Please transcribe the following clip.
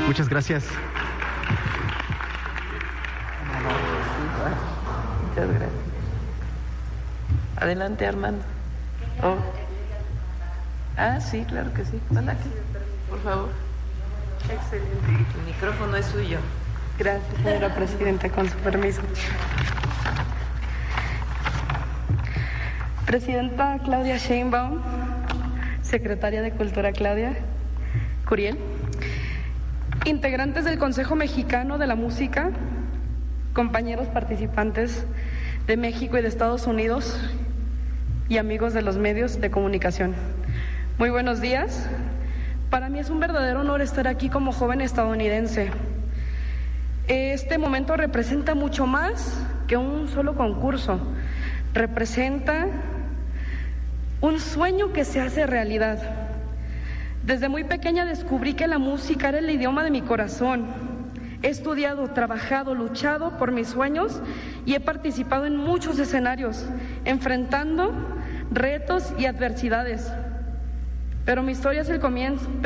Muchas gracias. Muchas gracias. Adelante, Armando. Oh. Ah, sí, claro que sí. Hola, por favor. Excelente. El micrófono es suyo. Gracias, señora presidenta, con su permiso. Presidenta Claudia Sheinbaum, secretaria de Cultura Claudia Curiel, integrantes del Consejo Mexicano de la Música, compañeros participantes de México y de Estados Unidos y amigos de los medios de comunicación. Muy buenos días. Para mí es un verdadero honor estar aquí como joven estadounidense. Este momento representa mucho más que un solo concurso. Representa un sueño que se hace realidad. Desde muy pequeña descubrí que la música era el idioma de mi corazón. He estudiado, trabajado, luchado por mis sueños y he participado en muchos escenarios, enfrentando retos y adversidades. Pero mi historia es el comienzo.